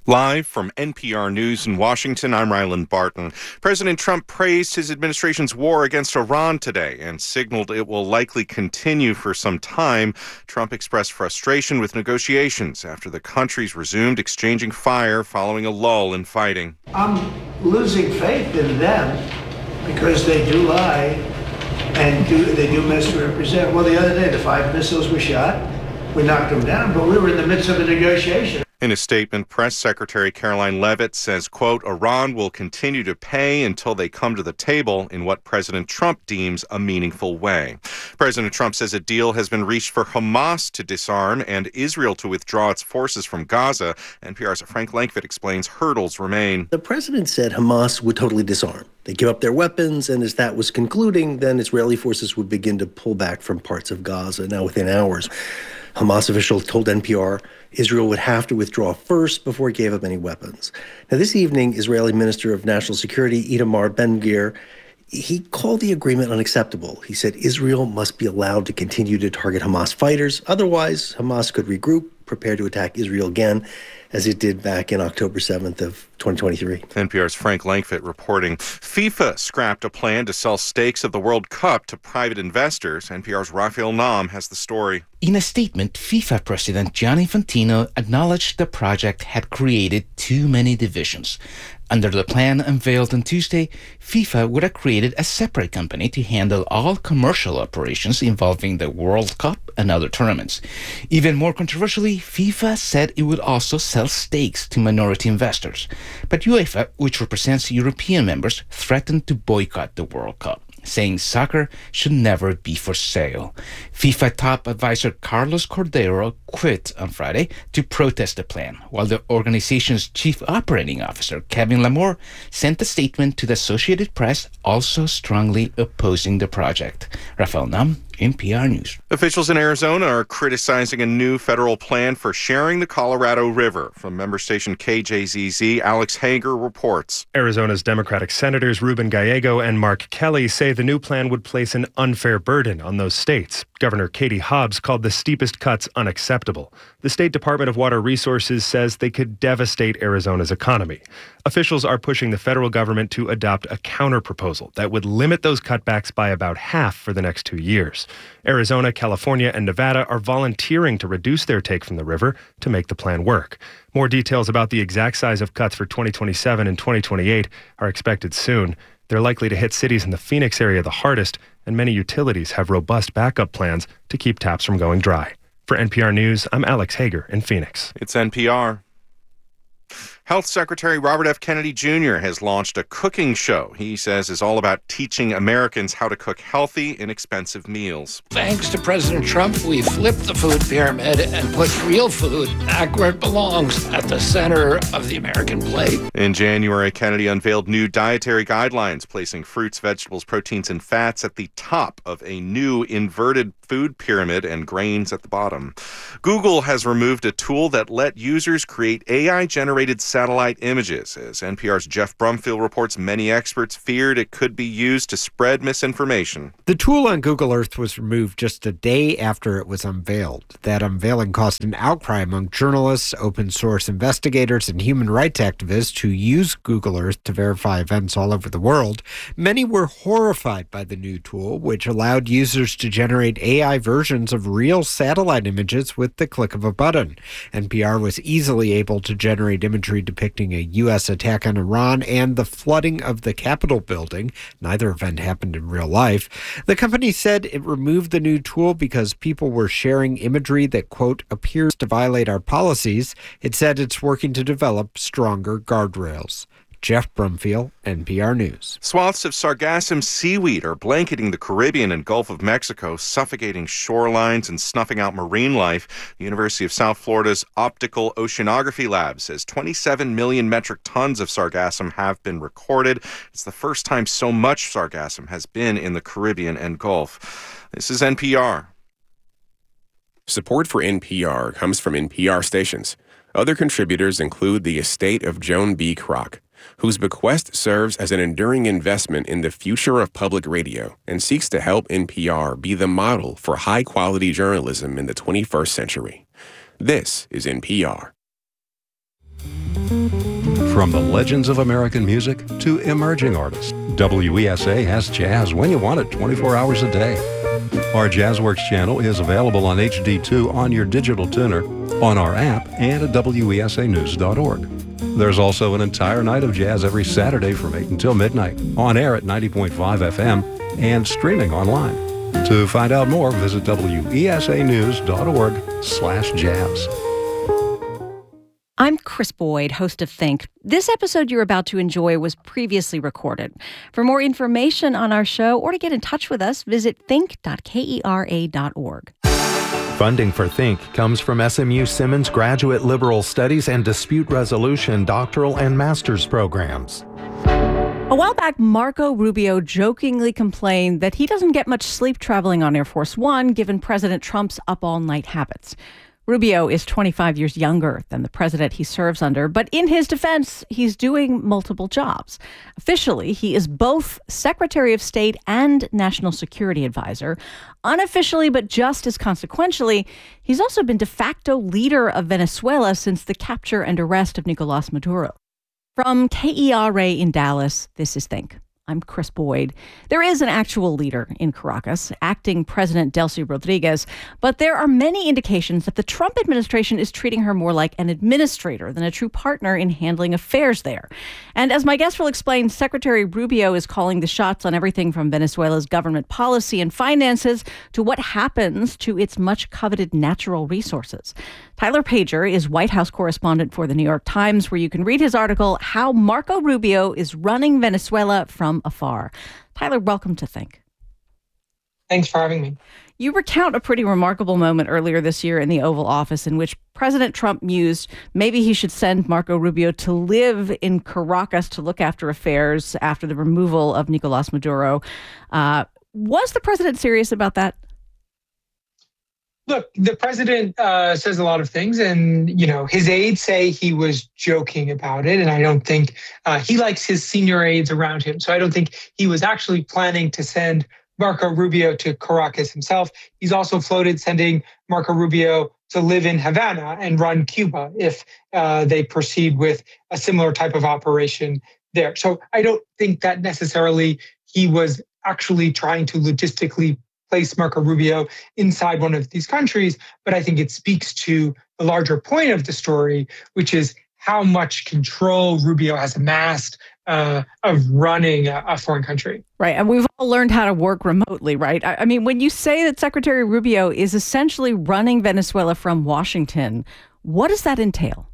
Live from NPR News in Washington, I'm Ryland Barton. President Trump praised his administration's war against Iran today and signaled it will likely continue for some time. Trump expressed frustration with negotiations after the countries resumed exchanging fire following a lull in fighting. I'm losing faith in them because they do lie and they do misrepresent. Well, the other day, the 5 missiles were shot. We knocked them down, but we were in the midst of a negotiation. In a statement, Press Secretary Caroline Leavitt says, quote, Iran will continue to pay until they come to the table in what President Trump deems a meaningful way. President Trump says a deal has been reached for Hamas to disarm and Israel to withdraw its forces from Gaza. NPR's Frank Langfitt explains hurdles remain. The president said Hamas would totally disarm. They'd give up their weapons, and as that was concluding, then Israeli forces would begin to pull back from parts of Gaza. Now, within hours, Hamas officials told NPR Israel would have to withdraw first before it gave up any weapons. Now, this evening, Israeli Minister of National Security Itamar Ben-Gvir, he called the agreement unacceptable. He said Israel must be allowed to continue to target Hamas fighters. Otherwise, Hamas could regroup, prepare to attack Israel again, as it did back in October 7th of 2023. NPR's Frank Langfitt reporting. FIFA scrapped a plan to sell stakes of the World Cup to private investors. NPR's Raphael Nahm has the story. In a statement, FIFA President Gianni Infantino acknowledged the project had created too many divisions. Under the plan unveiled on Tuesday, FIFA would have created a separate company to handle all commercial operations involving the World Cup and other tournaments. Even more controversially, FIFA said it would also sell stakes to minority investors. But UEFA, which represents European members, threatened to boycott the World Cup, saying soccer should never be for sale. FIFA top advisor Carlos Cordero quit on Friday to protest the plan, while the organization's chief operating officer, Kevin Lamore, sent a statement to the Associated Press also strongly opposing the project. Raphael Nahm, NPR News. Officials in Arizona are criticizing a new federal plan for sharing the Colorado River. From member station KJZZ, Alex Hager reports. Arizona's Democratic Senators Ruben Gallego and Mark Kelly say the new plan would place an unfair burden on those states. Governor Katie Hobbs called the steepest cuts unacceptable. The State Department of Water Resources says they could devastate Arizona's economy. Officials are pushing the federal government to adopt a counterproposal that would limit those cutbacks by about half for the next 2 years. Arizona, California, and Nevada are volunteering to reduce their take from the river to make the plan work. More details about the exact size of cuts for 2027 and 2028 are expected soon. They're likely to hit cities in the Phoenix area the hardest, and many utilities have robust backup plans to keep taps from going dry. For NPR News, I'm Alex Hager in Phoenix. It's NPR. Health Secretary Robert F. Kennedy Jr. has launched a cooking show he says is all about teaching Americans how to cook healthy, inexpensive meals. Thanks to President Trump, we flipped the food pyramid and put real food back where it belongs, at the center of the American plate. In January, Kennedy unveiled new dietary guidelines, placing fruits, vegetables, proteins, and fats at the top of a new inverted food pyramid and grains at the bottom. Google has removed a tool that let users create AI-generated satellite images. As NPR's Jeff Brumfield reports, many experts feared it could be used to spread misinformation. The tool on Google Earth was removed just a day after it was unveiled. That unveiling caused an outcry among journalists, open source investigators, and human rights activists who use Google Earth to verify events all over the world. Many were horrified by the new tool, which allowed users to generate AI versions of real satellite images with the click of a button. NPR was easily able to generate imagery depicting a U.S. attack on Iran and the flooding of the Capitol building. Neither event happened in real life. The company said it removed the new tool because people were sharing imagery that, quote, appears to violate our policies. It said it's working to develop stronger guardrails. Jeff Brumfield, NPR News. Swaths of sargassum seaweed are blanketing the Caribbean and Gulf of Mexico, suffocating shorelines and snuffing out marine life. The University of South Florida's Optical Oceanography Lab says 27 million metric tons of sargassum have been recorded. It's the first time so much sargassum has been in the Caribbean and Gulf. This is NPR. Support for NPR comes from NPR stations. Other contributors include the estate of Joan B. Kroc, whose bequest serves as an enduring investment in the future of public radio and seeks to help NPR be the model for high-quality journalism in the 21st century. This is NPR. From the legends of American music to emerging artists, WESA has jazz when you want it, 24 hours a day. Our JazzWorks channel is available on HD2 on your digital tuner, on our app, and at WESAnews.org. There's also an entire night of jazz every Saturday from 8 until midnight, on air at 90.5 FM and streaming online. To find out more, visit WESAnews.org/jazz. I'm Chris Boyd, host of Think. This episode you're about to enjoy was previously recorded. For more information on our show or to get in touch with us, visit think.kera.org. Funding for Think comes from SMU Simmons Graduate Liberal Studies and Dispute Resolution doctoral and master's programs. A while back, Marco Rubio jokingly complained that he doesn't get much sleep traveling on Air Force One, given President Trump's up-all-night habits. Rubio is 25 years younger than the president he serves under, but in his defense, he's doing multiple jobs. Officially, he is both Secretary of State and National Security Advisor. Unofficially, but just as consequentially, he's also been de facto leader of Venezuela since the capture and arrest of Nicolás Maduro. From KERA in Dallas, this is Think. I'm Chris Boyd. There is an actual leader in Caracas, acting President Delcy Rodriguez, but there are many indications that the Trump administration is treating her more like an administrator than a true partner in handling affairs there. And as my guest will explain, Secretary Rubio is calling the shots on everything from Venezuela's government policy and finances to what happens to its much coveted natural resources. Tyler Pager is White House correspondent for The New York Times, where you can read his article, How Marco Rubio is Running Venezuela from Afar. Tyler, welcome to Think. Thanks for having me. You recount a pretty remarkable moment earlier this year in the Oval Office in which President Trump mused maybe he should send Marco Rubio to live in Caracas to look after affairs after the removal of Nicolás Maduro. Was the president serious about that? Look, the president says a lot of things, and, his aides say he was joking about it. And I don't think he likes his senior aides around him. So I don't think he was actually planning to send Marco Rubio to Caracas himself. He's also floated sending Marco Rubio to live in Havana and run Cuba if they proceed with a similar type of operation there. So I don't think that necessarily he was actually trying to logistically place Marco Rubio inside one of these countries, but I think it speaks to the larger point of the story, which is how much control Rubio has amassed of running a foreign country. Right, and we've all learned how to work remotely, right? I mean, when you say that Secretary Rubio is essentially running Venezuela from Washington, what does that entail?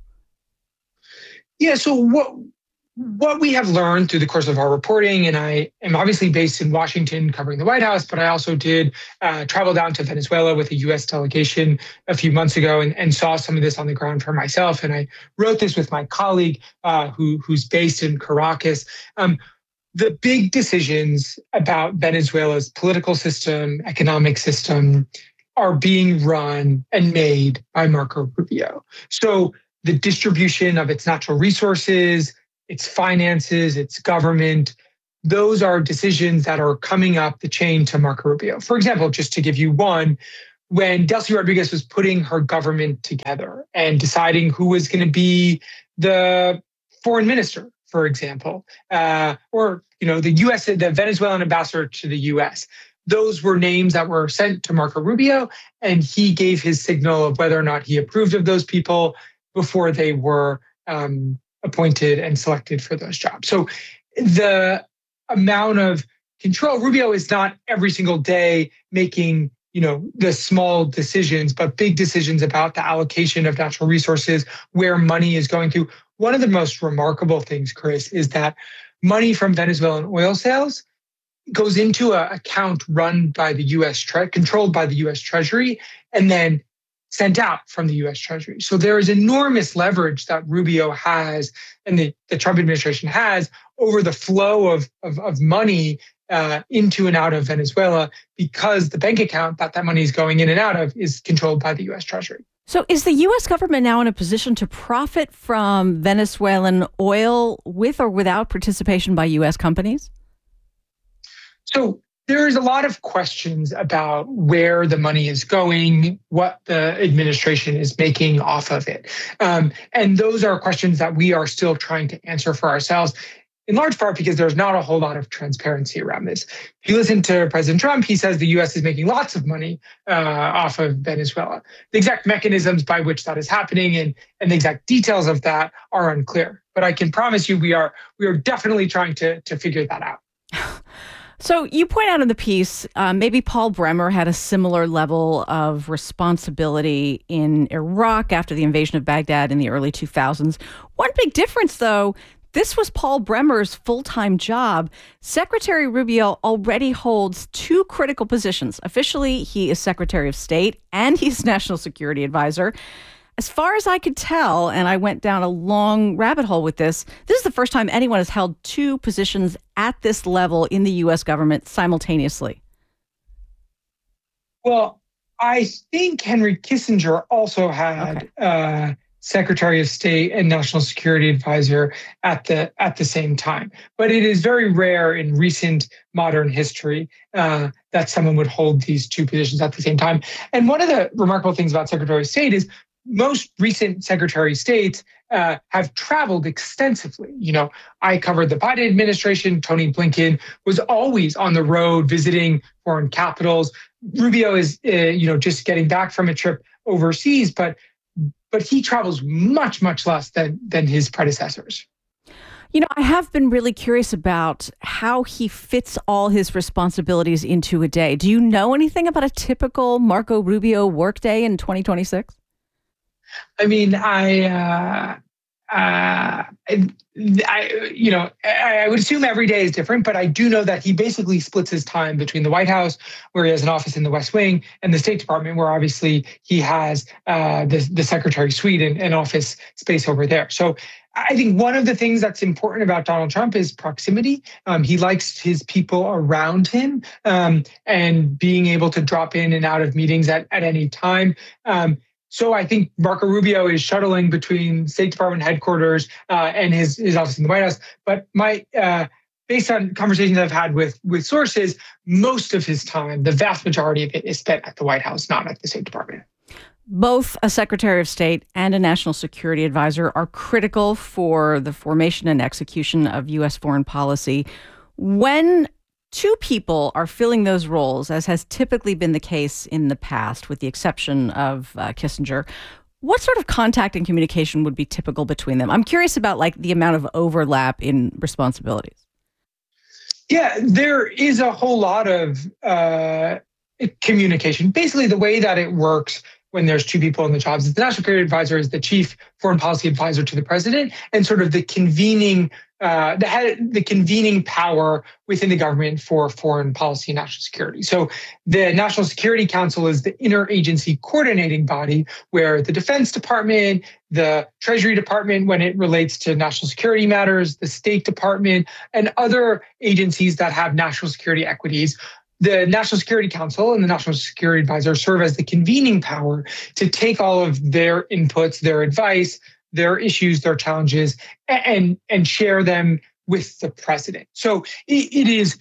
Yeah, so what we have learned through the course of our reporting, and I am obviously based in Washington covering the White House, but I also did travel down to Venezuela with a U.S. delegation a few months ago and saw some of this on the ground for myself. And I wrote this with my colleague who's based in Caracas. The big decisions about Venezuela's political system, economic system, are being run and made by Marco Rubio. So the distribution of its natural resources, its finances, its government, those are decisions that are coming up the chain to Marco Rubio. For example, just to give you one, when Delcy Rodriguez was putting her government together and deciding who was going to be the foreign minister, for example, or the Venezuelan ambassador to the U.S., those were names that were sent to Marco Rubio, and he gave his signal of whether or not he approved of those people before they were appointed and selected for those jobs. So the amount of control, Rubio is not every single day making, the small decisions, but big decisions about the allocation of natural resources, where money is going to. One of the most remarkable things, Chris, is that money from Venezuelan oil sales goes into an account run by the U.S. controlled by the U.S. Treasury, and then sent out from the U.S. Treasury. So there is enormous leverage that Rubio has and the Trump administration has over the flow of money into and out of Venezuela, because the bank account that money is going in and out of is controlled by the U.S. Treasury. So is the U.S. government now in a position to profit from Venezuelan oil with or without participation by U.S. companies? So There's a lot of questions about where the money is going, what the administration is making off of it. And those are questions that we are still trying to answer for ourselves, in large part because there's not a whole lot of transparency around this. If you listen to President Trump, he says the U.S. is making lots of money off of Venezuela. The exact mechanisms by which that is happening and the exact details of that are unclear. But I can promise you we are definitely trying to figure that out. So you point out in the piece, maybe Paul Bremer had a similar level of responsibility in Iraq after the invasion of Baghdad in the early 2000s. One big difference, though, this was Paul Bremer's full-time job. Secretary Rubio already holds two critical positions. Officially, he is Secretary of State and he's National Security Advisor. As far as I could tell, and I went down a long rabbit hole with this is the first time anyone has held two positions at this level in the U.S. government simultaneously. Well, I think Henry Kissinger also had Secretary of State and National Security Advisor at the same time. But it is very rare in recent modern history that someone would hold these two positions at the same time. And one of the remarkable things about Secretary of State is most recent Secretary of States have traveled extensively. You know, I covered the Biden administration. Tony Blinken was always on the road visiting foreign capitals. Rubio is, just getting back from a trip overseas, but he travels much, much less than his predecessors. You know, I have been really curious about how he fits all his responsibilities into a day. Do you know anything about a typical Marco Rubio workday in 2026? I mean, I would assume every day is different, but I do know that he basically splits his time between the White House, where he has an office in the West Wing, and the State Department, where obviously he has the Secretary Suite and office space over there. So I think one of the things that's important about Donald Trump is proximity. He likes his people around him and being able to drop in and out of meetings at any time. So I think Marco Rubio is shuttling between State Department headquarters and his office in the White House. But based on conversations I've had with sources, most of his time, the vast majority of it, is spent at the White House, not at the State Department. Both a Secretary of State and a National Security Advisor are critical for the formation and execution of U.S. foreign policy. When two people are filling those roles, as has typically been the case in the past, with the exception of Kissinger, what sort of contact and communication would be typical between them? I'm curious about the amount of overlap in responsibilities. Yeah, there is a whole lot of communication. Basically, the way that it works when there's two people in the jobs is the National Security Advisor is the chief foreign policy advisor to the president and sort of the convening the convening power within the government for foreign policy and national security. So the National Security Council is the interagency coordinating body where the Defense Department, the Treasury Department, when it relates to national security matters, the State Department, and other agencies that have national security equities, the National Security Council and the National Security Advisor serve as the convening power to take all of their inputs, their advice, their issues, their challenges, and share them with the president. So it is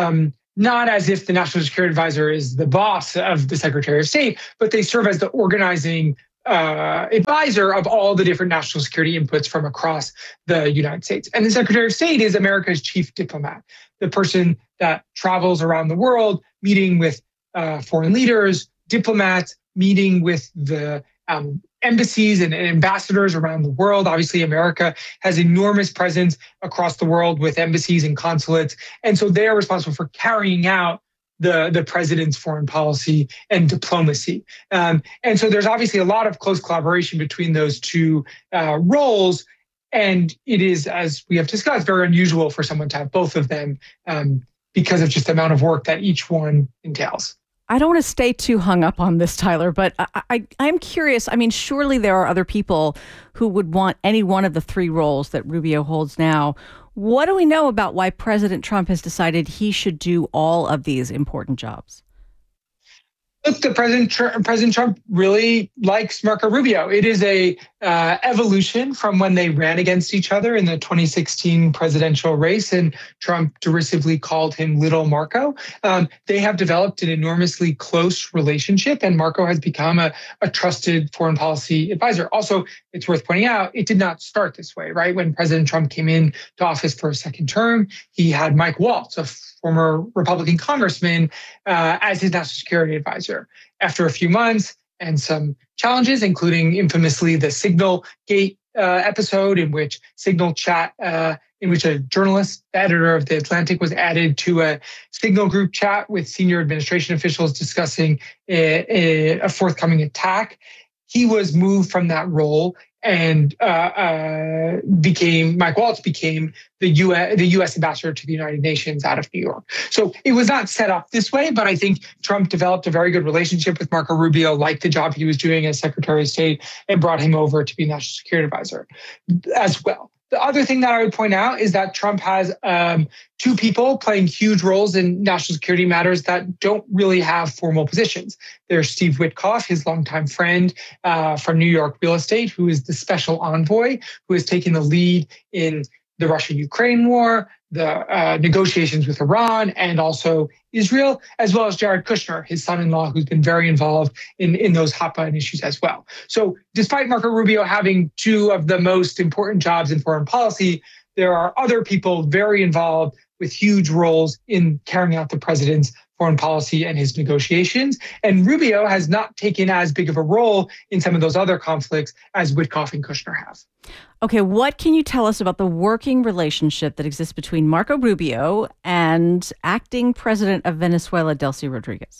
not as if the National Security Advisor is the boss of the Secretary of State, but they serve as the organizing advisor of all the different national security inputs from across the United States. And the Secretary of State is America's chief diplomat, the person that travels around the world, meeting with foreign leaders, diplomats, meeting with the embassies and ambassadors around the world. Obviously, America has enormous presence across the world with embassies and consulates. And so they are responsible for carrying out the president's foreign policy and diplomacy. And so there's obviously a lot of close collaboration between those two roles. And it is, as we have discussed, very unusual for someone to have both of them because of just the amount of work that each one entails. I don't want to stay too hung up on this, Tyler, but I'm curious. I mean, surely there are other people who would want any one of the three roles that Rubio holds now. What do we know about why President Trump has decided he should do all of these important jobs? Look, President Trump really likes Marco Rubio. It is a evolution from when they ran against each other in the 2016 presidential race, and Trump derisively called him Little Marco. They have developed an enormously close relationship, and Marco has become a trusted foreign policy advisor. Also, it's worth pointing out, it did not start this way, right? When President Trump came in to office for a second term, he had Mike Waltz, a former Republican congressman, as his national security advisor. After a few months and some challenges, including infamously the Signal Gate episode in which Signal chat, in which a journalist, the editor of The Atlantic, was added to a Signal group chat with senior administration officials discussing a forthcoming attack, he was moved from that role and Mike Waltz became the U.S. ambassador to the United Nations out of New York. So it was not set up this way, but I think Trump developed a very good relationship with Marco Rubio, liked the job he was doing as Secretary of State, and brought him over to be National Security Advisor as well. The other thing that I would point out is that Trump has two people playing huge roles in national security matters that don't really have formal positions. There's Steve Witkoff, his longtime friend from New York real estate, who is the special envoy, who has taken the lead in the Russia-Ukraine war, the negotiations with Iran, and also Israel, as well as Jared Kushner, his son-in-law, who's been very involved in those hot-button issues as well. So despite Marco Rubio having two of the most important jobs in foreign policy, there are other people very involved with huge roles in carrying out the president's foreign policy and his negotiations. And Rubio has not taken as big of a role in some of those other conflicts as Witkoff and Kushner have. Okay, what can you tell us about the working relationship that exists between Marco Rubio and acting president of Venezuela, Delcy Rodriguez?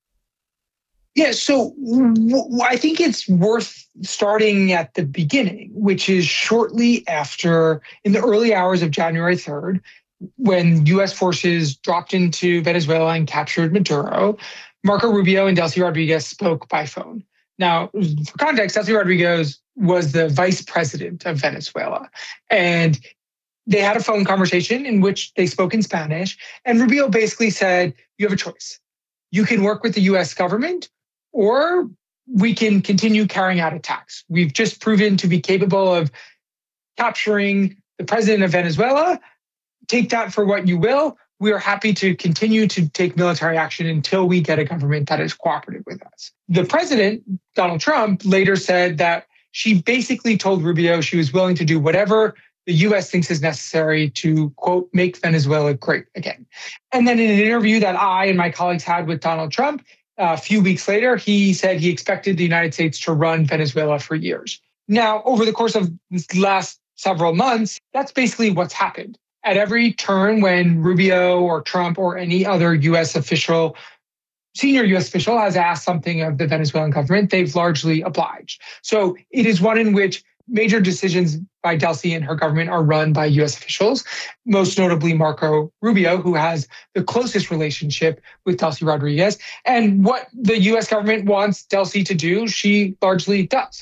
Yeah, so I think it's worth starting at the beginning, which is shortly after, in the early hours of January 3rd, when U.S. forces dropped into Venezuela and captured Maduro, Marco Rubio and Delcy Rodriguez spoke by phone. Now, for context, Delcy Rodriguez was the vice president of Venezuela. And they had a phone conversation in which they spoke in Spanish. And Rubio basically said, you have a choice. You can work with the U.S. government, or we can continue carrying out attacks. We've just proven to be capable of capturing the president of Venezuela. Take that for what you will. We are happy to continue to take military action until we get a government that is cooperative with us. The president, Donald Trump, later said that she basically told Rubio she was willing to do whatever the U.S. thinks is necessary to, quote, make Venezuela great again. And then in an interview that I and my colleagues had with Donald Trump, a few weeks later, he said he expected the United States to run Venezuela for years. Now, over the course of this last several months, that's basically what's happened. At every turn when Rubio or Trump or any other U.S. official, senior U.S. official, has asked something of the Venezuelan government, they've largely obliged. So it is one in which major decisions by Delcy and her government are run by U.S. officials, most notably Marco Rubio, who has the closest relationship with Delcy Rodriguez. And what the U.S. government wants Delcy to do, she largely does.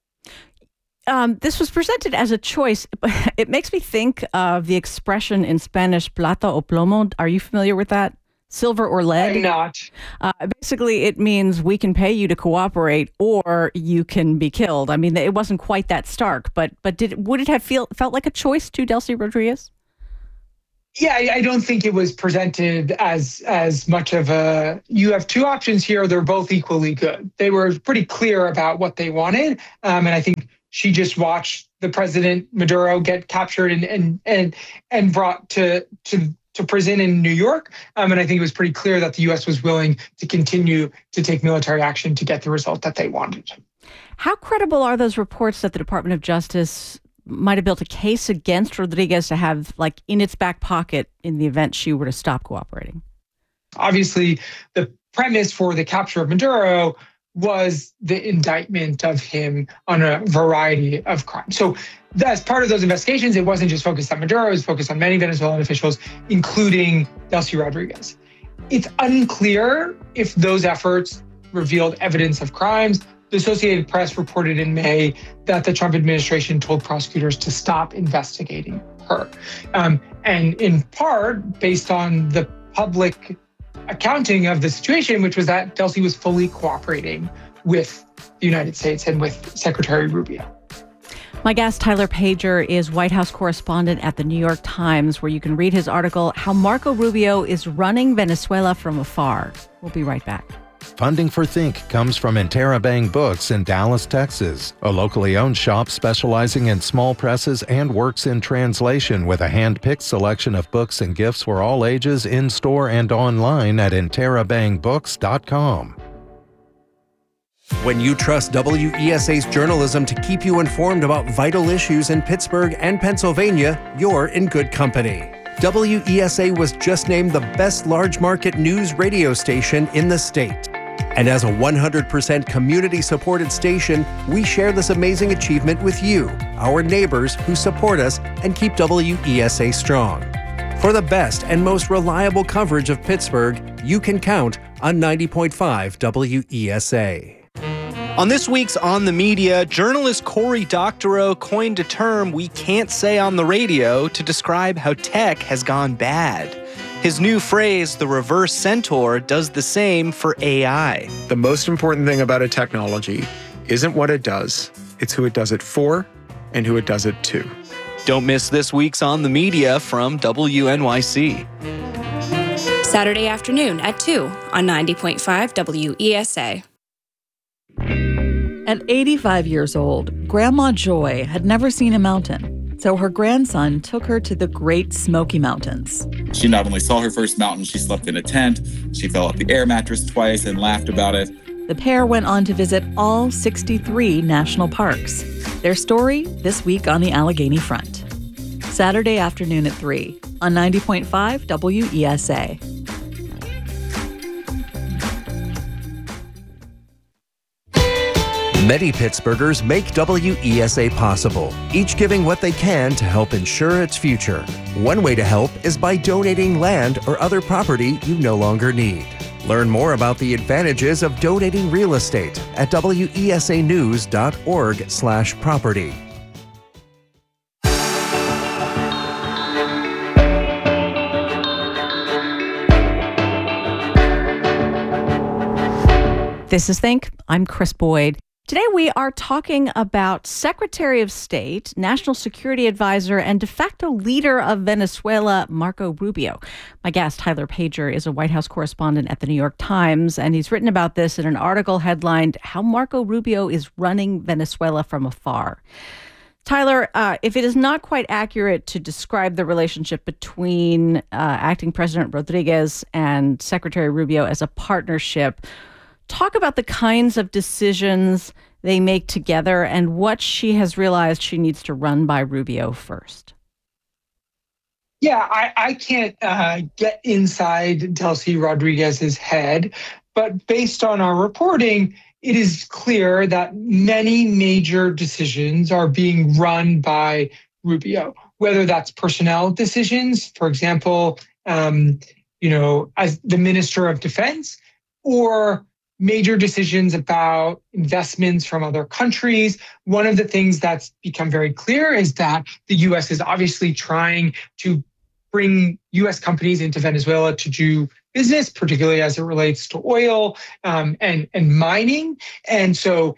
This was presented as a choice. It makes me think of the expression in Spanish, plata o plomo. Are you familiar with that? Silver or lead? I'm not. Basically, it means we can pay you to cooperate or you can be killed. I mean, it wasn't quite that stark, but would it have felt like a choice to Delcy Rodriguez? Yeah, I don't think it was presented as much of a, you have two options here, they're both equally good. They were pretty clear about what they wanted, and I think she just watched the president Maduro get captured and brought to prison in New York. And I think it was pretty clear that the U.S. was willing to continue to take military action to get the result that they wanted. How credible are those reports that the Department of Justice might have built a case against Rodriguez to have, like, in its back pocket in the event she were to stop cooperating? Obviously, the premise for the capture of Maduro was the indictment of him on a variety of crimes. So as part of those investigations, it wasn't just focused on Maduro, it was focused on many Venezuelan officials, including Delcy Rodriguez. It's unclear if those efforts revealed evidence of crimes. The Associated Press reported in May that the Trump administration told prosecutors to stop investigating her. And in part, based on the public accounting of the situation, which was that Delsey was fully cooperating with the United States and with Secretary Rubio. My guest, Tyler Pager, is White House correspondent at the New York Times, where you can read his article, How Marco Rubio is Running Venezuela from Afar. We'll be right back. Funding for Think comes from Interabang Books in Dallas, Texas, a locally owned shop specializing in small presses and works in translation with a hand-picked selection of books and gifts for all ages in-store and online at interabangbooks.com. When you trust WESA's journalism to keep you informed about vital issues in Pittsburgh and Pennsylvania, you're in good company. WESA was just named the best large market news radio station in the state. And as a 100% community-supported station, we share this amazing achievement with you, our neighbors who support us and keep WESA strong. For the best and most reliable coverage of Pittsburgh, you can count on 90.5 WESA. On this week's On the Media, journalist Cory Doctorow coined a term we can't say on the radio to describe how tech has gone bad. His new phrase, the reverse centaur, does the same for AI. The most important thing about a technology isn't what it does, it's who it does it for and who it does it to. Don't miss this week's On the Media from WNYC. Saturday afternoon at 2 on 90.5 WESA. At 85 years old, Grandma Joy had never seen a mountain, so her grandson took her to the Great Smoky Mountains. She not only saw her first mountain, she slept in a tent, she fell off the air mattress twice and laughed about it. The pair went on to visit all 63 national parks. Their story this week on the Allegheny Front. Saturday afternoon at 3 on 90.5 WESA. Many Pittsburghers make WESA possible, each giving what they can to help ensure its future. One way to help is by donating land or other property you no longer need. Learn more about the advantages of donating real estate at wesanews.org/property. This is Think. I'm Chris Boyd. Today we are talking about Secretary of State, National Security Advisor, and de facto leader of Venezuela, Marco Rubio. My guest, Tyler Pager, is a White House correspondent at the New York Times, and he's written about this in an article headlined, How Marco Rubio is Running Venezuela from Afar. Tyler, if it is not quite accurate to describe the relationship between acting President Rodriguez and Secretary Rubio as a partnership, talk about the kinds of decisions they make together and what she has realized she needs to run by Rubio first. Yeah, I can't get inside Delsey Rodriguez's head, but based on our reporting, it is clear that many major decisions are being run by Rubio, whether that's personnel decisions, for example, as the Minister of Defense, or major decisions about investments from other countries. One of the things that's become very clear is that the U.S. is obviously trying to bring U.S. companies into Venezuela to do business, particularly as it relates to oil and mining. And so,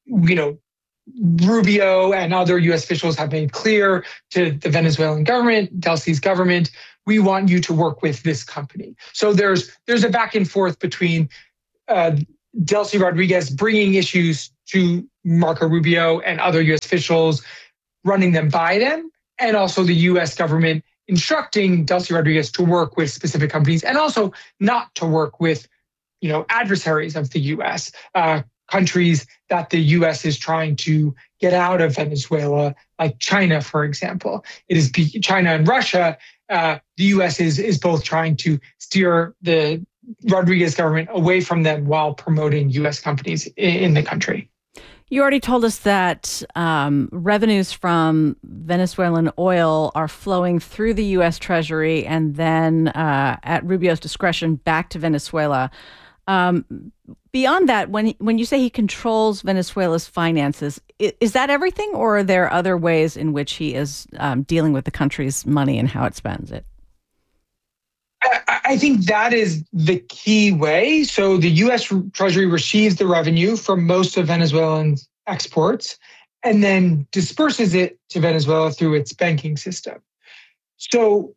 Rubio and other U.S. officials have made clear to the Venezuelan government, Delsey's government, we want you to work with this company. So there's a back and forth between Delsey Rodriguez bringing issues to Marco Rubio and other U.S. officials, running them by them, and also the U.S. government instructing Delsey Rodriguez to work with specific companies and also not to work with, adversaries of the U.S., countries that the U.S. is trying to get out of Venezuela, like China, for example. It is China and Russia. The U.S. is both trying to steer the Rodriguez government away from them while promoting U.S. companies in the country. You already told us that revenues from Venezuelan oil are flowing through the U.S. Treasury and then at Rubio's discretion back to Venezuela. Beyond that, when you say he controls Venezuela's finances, is that everything, or are there other ways in which he is dealing with the country's money and how it spends it? I think that is the key way. So the U.S. Treasury receives the revenue from most of Venezuelan exports and then disperses it to Venezuela through its banking system. So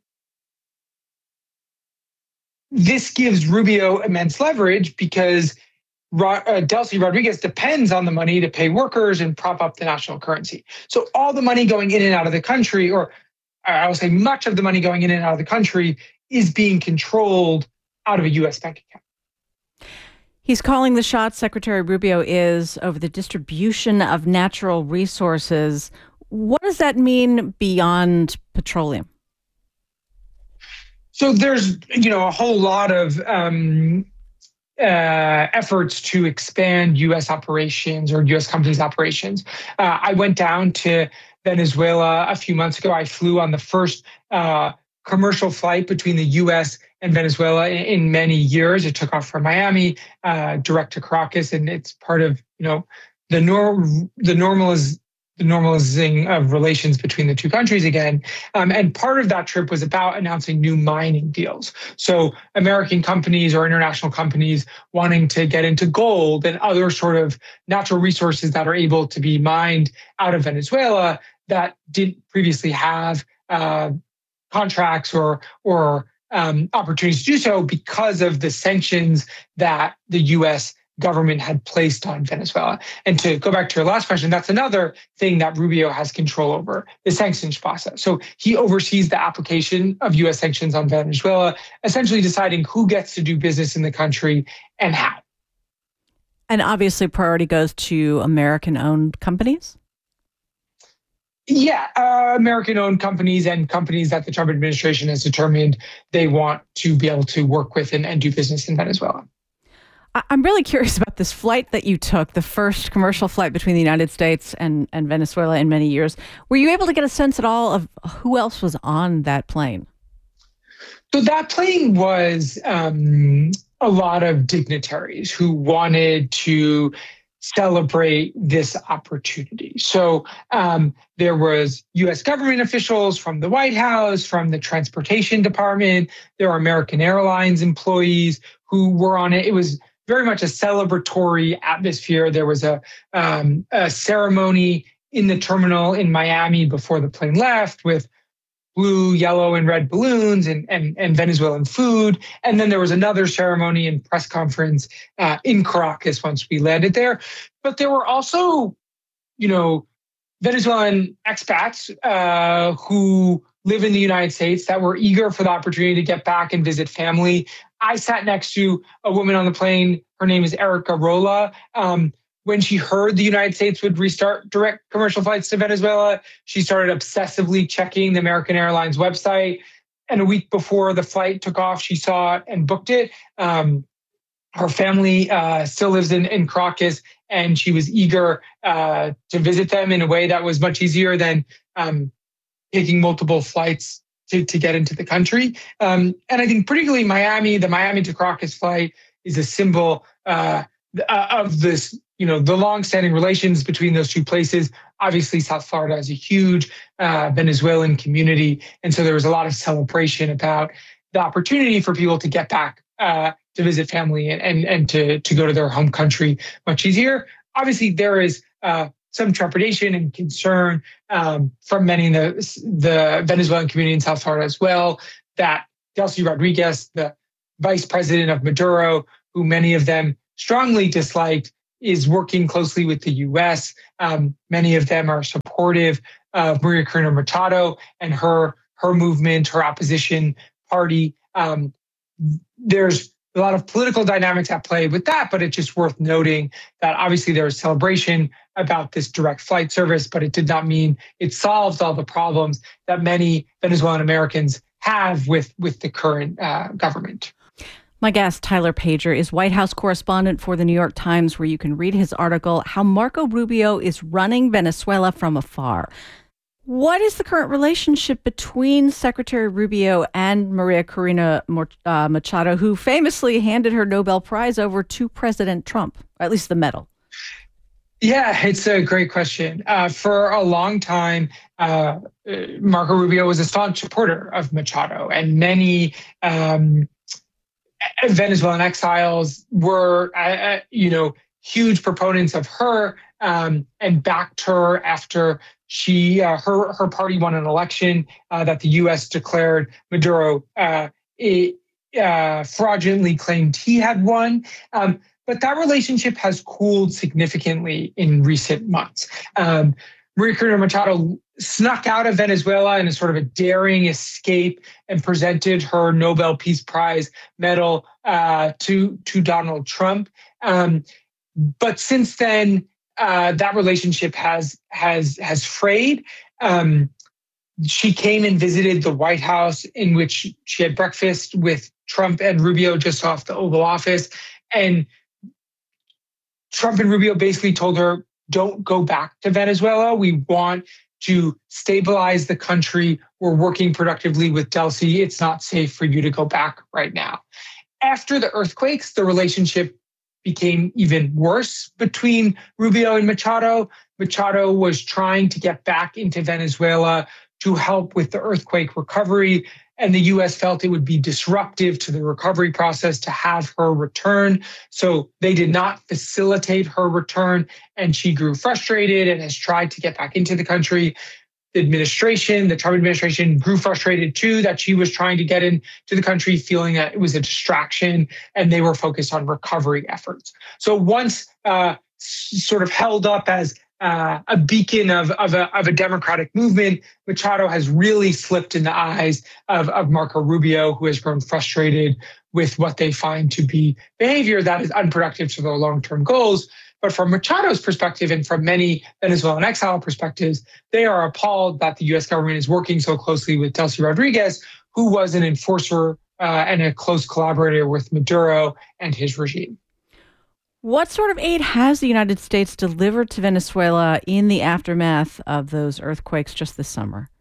this gives Rubio immense leverage because Delcy Rodriguez depends on the money to pay workers and prop up the national currency. So all the money going in and out of the country, or I would say much of the money going in and out of the country, is being controlled out of a U.S. bank account. He's calling the shots, Secretary Rubio is, over the distribution of natural resources. What does that mean beyond petroleum? So there's, a whole lot of efforts to expand U.S. operations or U.S. companies' operations. I went down to Venezuela a few months ago. I flew on the first commercial flight between the U.S. and Venezuela in many years. It took off from Miami, direct to Caracas, and it's part of the normalizing of relations between the two countries again. And part of that trip was about announcing new mining deals. So American companies or international companies wanting to get into gold and other sort of natural resources that are able to be mined out of Venezuela that didn't previously have contracts or opportunities to do so because of the sanctions that the U.S. government had placed on Venezuela. And to go back to your last question, that's another thing that Rubio has control over, the sanctions process. So he oversees the application of U.S. sanctions on Venezuela, essentially deciding who gets to do business in the country and how. And obviously priority goes to American-owned companies? Yeah, American-owned companies and companies that the Trump administration has determined they want to be able to work with and do business in Venezuela. I'm really curious about this flight that you took, the first commercial flight between the United States and Venezuela in many years. Were you able to get a sense at all of who else was on that plane? So that plane was a lot of dignitaries who wanted to celebrate this opportunity. So there was U.S. government officials from the White House, from the Transportation Department. There were American Airlines employees who were on it. It was very much a celebratory atmosphere. There was a ceremony in the terminal in Miami before the plane left with blue, yellow, and red balloons and Venezuelan food. And then there was another ceremony and press conference in Caracas once we landed there. But there were also, Venezuelan expats who live in the United States that were eager for the opportunity to get back and visit family. I sat next to a woman on the plane. Her name is Erica Rola. When she heard the United States would restart direct commercial flights to Venezuela, she started obsessively checking the American Airlines website. And a week before the flight took off, she saw it and booked it. Her family still lives in Caracas, and she was eager to visit them in a way that was much easier than taking multiple flights to get into the country. And I think particularly the Miami to Caracas flight is a symbol of this, the longstanding relations between those two places. Obviously, South Florida has a huge Venezuelan community. And so there was a lot of celebration about the opportunity for people to get back to visit family and to go to their home country much easier. Obviously, there is some trepidation and concern from many in the Venezuelan community in South Florida as well, that Delcy Rodriguez, the vice president of Maduro, who many of them strongly disliked, is working closely with the U.S. Many of them are supportive of Maria Corina Machado and her movement, her opposition party. There's a lot of political dynamics at play with that, but it's just worth noting that obviously there was celebration about this direct flight service, but it did not mean it solved all the problems that many Venezuelan Americans have with the current government. My guest, Tyler Pager, is White House correspondent for the New York Times, where you can read his article, How Marco Rubio is Running Venezuela from Afar. What is the current relationship between Secretary Rubio and Maria Corina Machado, who famously handed her Nobel Prize over to President Trump, or at least the medal? Yeah, it's a great question. For a long time, Marco Rubio was a staunch supporter of Machado, and many Venezuelan exiles were, huge proponents of her and backed her after her party won an election that the U.S. declared Maduro fraudulently claimed he had won. But that relationship has cooled significantly in recent months. Maria Corina Machado snuck out of Venezuela in a sort of a daring escape and presented her Nobel Peace Prize medal to Donald Trump. But since then, that relationship has frayed. She came and visited the White House, in which she had breakfast with Trump and Rubio just off the Oval Office. And Trump and Rubio basically told her, don't go back to Venezuela. We want to stabilize the country. We're working productively with Delcy. It's not safe for you to go back right now. After the earthquakes, the relationship became even worse between Rubio and Machado. Machado was trying to get back into Venezuela to help with the earthquake recovery, and the U.S. felt it would be disruptive to the recovery process to have her return. So they did not facilitate her return, and she grew frustrated and has tried to get back into the country. The Trump administration grew frustrated too that she was trying to get into the country, feeling that it was a distraction, and they were focused on recovery efforts. So once sort of held up as a beacon of a democratic movement, Machado has really slipped in the eyes of Marco Rubio, who has grown frustrated with what they find to be behavior that is unproductive to their long-term goals. But from Machado's perspective and from many Venezuelan exile perspectives, they are appalled that the U.S. government is working so closely with Delcy Rodriguez, who was an enforcer and a close collaborator with Maduro and his regime. What sort of aid has the United States delivered to Venezuela in the aftermath of those earthquakes just this summer?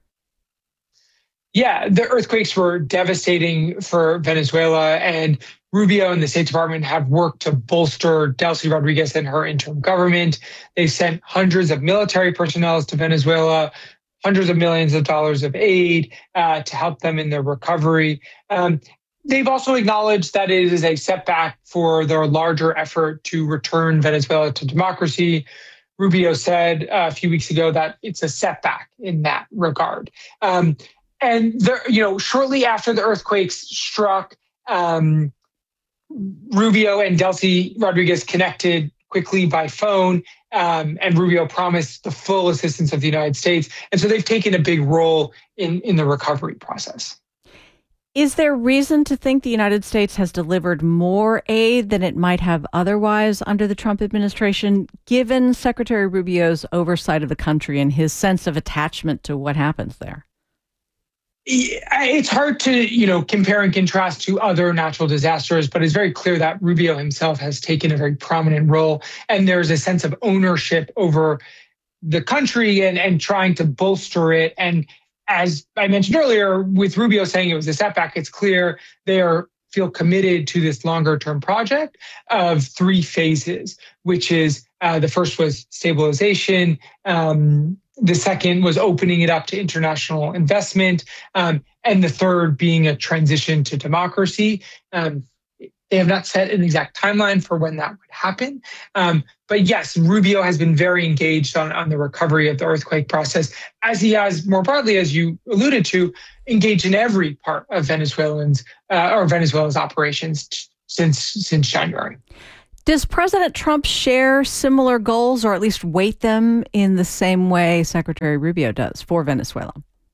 Yeah, the earthquakes were devastating for Venezuela, and Rubio and the State Department have worked to bolster Delcy Rodriguez and her interim government. They've sent hundreds of military personnel to Venezuela, hundreds of millions of dollars of aid to help them in their recovery. They've also acknowledged that it is a setback for their larger effort to return Venezuela to democracy. Rubio said a few weeks ago that it's a setback in that regard. And there, shortly after the earthquakes struck, Rubio and Delcy Rodriguez connected quickly by phone, and Rubio promised the full assistance of the United States. And so they've taken a big role in the recovery process. Is there reason to think the United States has delivered more aid than it might have otherwise under the Trump administration, given Secretary Rubio's oversight of the country and his sense of attachment to what happens there? It's hard to, compare and contrast to other natural disasters, but it's very clear that Rubio himself has taken a very prominent role, and there's a sense of ownership over the country and trying to bolster it. And as I mentioned earlier, with Rubio saying it was a setback, it's clear they feel committed to this longer-term project of 3 phases, which is the first was stabilization. The second was opening it up to international investment. And the third being a transition to democracy. They have not set an exact timeline for when that would happen. But yes, Rubio has been very engaged on the recovery of the earthquake process, as he has more broadly, as you alluded to, engaged in every part of Venezuela's operations since January. Does President Trump share similar goals, or at least weight them in the same way Secretary Rubio does for Venezuela?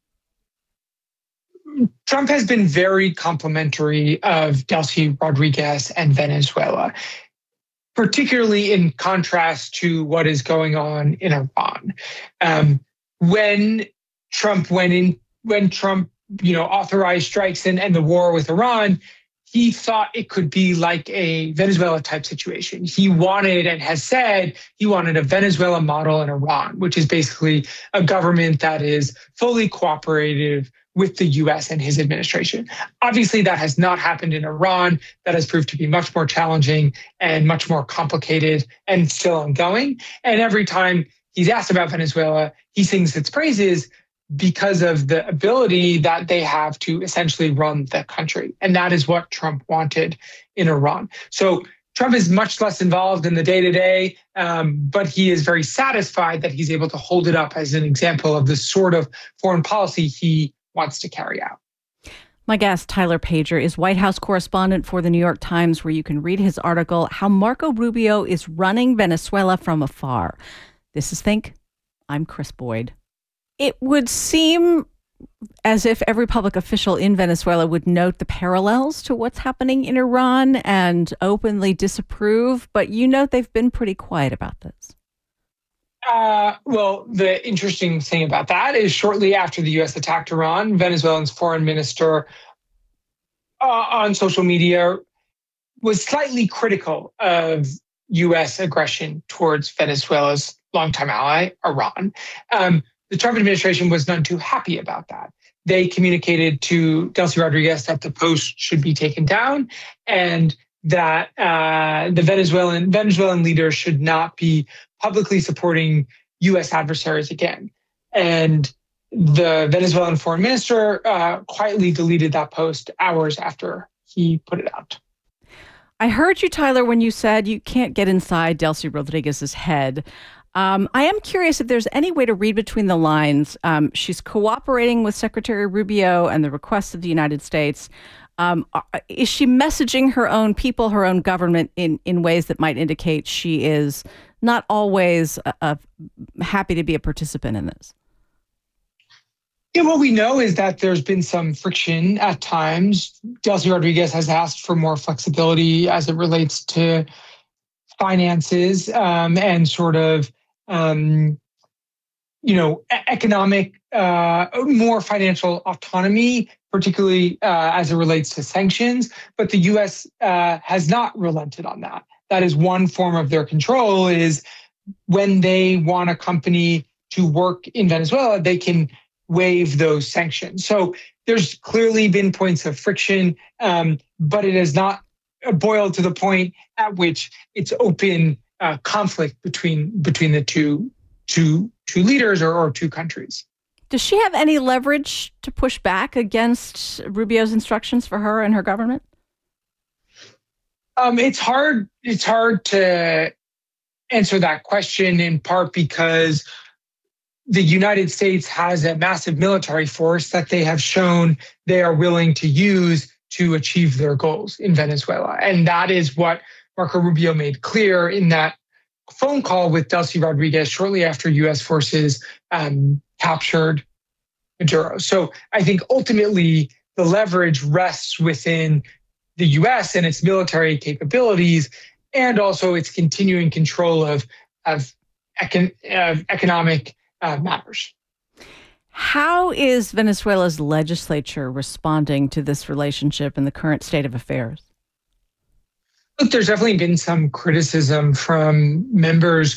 Trump has been very complimentary of Delcy Rodriguez and Venezuela, particularly in contrast to what is going on in Iran. When Trump authorized strikes and the war with Iran, he thought it could be like a Venezuela type situation. He wanted and has said he wanted a Venezuela model in Iran, which is basically a government that is fully cooperative with the U.S. and his administration. Obviously, that has not happened in Iran. That has proved to be much more challenging and much more complicated and still ongoing. And every time he's asked about Venezuela, he sings its praises. because of the ability that they have to essentially run the country. And that is what Trump wanted in Iran. So Trump is much less involved in the day-to-day, but he is very satisfied that he's able to hold it up as an example of the sort of foreign policy he wants to carry out. My guest, Tyler Pager, is White House correspondent for the New York Times, where you can read his article, How Marco Rubio is Running Venezuela from Afar. This is Think. I'm Chris Boyd. It would seem as if every public official in Venezuela would note the parallels to what's happening in Iran and openly disapprove, but you note they've been pretty quiet about this. Well, the interesting thing about that is shortly after the U.S. attacked Iran, Venezuela's foreign minister on social media was slightly critical of U.S. aggression towards Venezuela's longtime ally, Iran. The Trump administration was none too happy about that. They communicated to Delcy Rodriguez that the post should be taken down and that the Venezuelan leaders should not be publicly supporting U.S. adversaries again. And the Venezuelan foreign minister quietly deleted that post hours after he put it out. I heard you, Tyler, when you said you can't get inside Delcy Rodriguez's head. I am curious if there's any way to read between the lines. She's cooperating with Secretary Rubio and the requests of the United States. Is she messaging her own people, her own government in ways that might indicate she is not always happy to be a participant in this? Yeah, what we know is that there's been some friction at times. Delcy Rodriguez has asked for more flexibility as it relates to finances and sort of economic, more financial autonomy, particularly as it relates to sanctions. But the U.S. has not relented on that. That is one form of their control, is when they want a company to work in Venezuela, they can waive those sanctions. So there's clearly been points of friction, but it has not boiled to the point at which it's open conflict between the two leaders or two countries. Does she have any leverage to push back against Rubio's instructions for her and her government? It's hard to answer that question, in part because the United States has a massive military force that they have shown they are willing to use to achieve their goals in Venezuela. And that is what Marco Rubio made clear in that phone call with Delcy Rodriguez shortly after U.S. forces captured Maduro. So I think ultimately the leverage rests within the U.S. and its military capabilities, and also its continuing control of economic matters. How is Venezuela's legislature responding to this relationship and the current state of affairs? Look, there's definitely been some criticism from members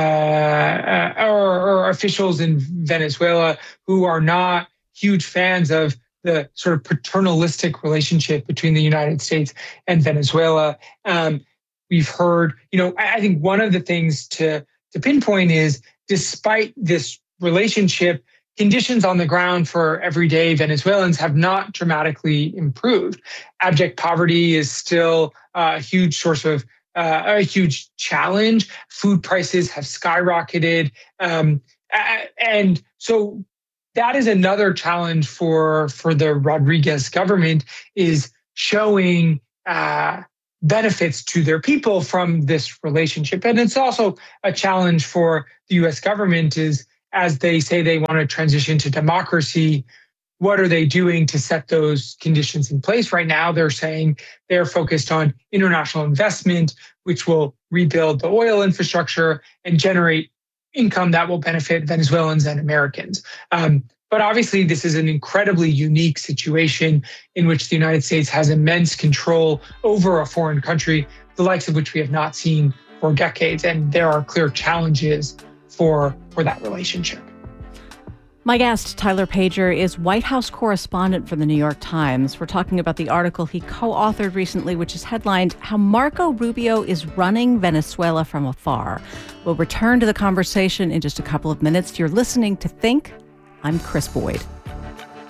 or officials in Venezuela who are not huge fans of the sort of paternalistic relationship between the United States and Venezuela. We've heard, I think one of the things to pinpoint is, despite this relationship, conditions on the ground for everyday Venezuelans have not dramatically improved. Abject poverty is still a huge source of a huge challenge. Food prices have skyrocketed. And so that is another challenge for the Rodriguez government, is showing benefits to their people from this relationship. And it's also a challenge for the U.S. government, is as they say they want to transition to democracy, what are they doing to set those conditions in place? Right now, they're saying they're focused on international investment, which will rebuild the oil infrastructure and generate income that will benefit Venezuelans and Americans. But obviously, this is an incredibly unique situation in which the United States has immense control over a foreign country, the likes of which we have not seen for decades. And there are clear challenges for that relationship. My guest, Tyler Pager, is White House correspondent for the New York Times. We're talking about the article he co-authored recently, which is headlined, How Marco Rubio is Running Venezuela from Afar. We'll return to the conversation in just a couple of minutes. You're listening to Think. I'm Chris Boyd.